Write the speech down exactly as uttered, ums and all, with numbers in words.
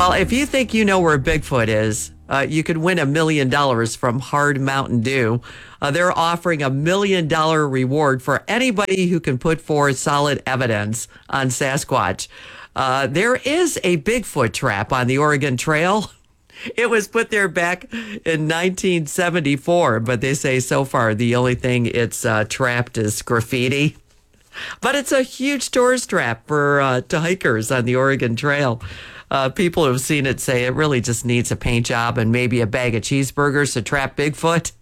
Well, if you think you know where Bigfoot is, uh, you could win a million dollars from Hard Mountain Dew. Uh, they're offering a million dollar reward for anybody who can put forth solid evidence on Sasquatch. Uh, there is a Bigfoot trap on the Oregon Trail. It was put there back in nineteen seventy-four, but they say so far the only thing it's uh, trapped is graffiti. But it's a huge tourist trap for uh, to hikers on the Oregon Trail. Uh, people who've seen it say it really just needs a paint job and maybe a bag of cheeseburgers to trap Bigfoot.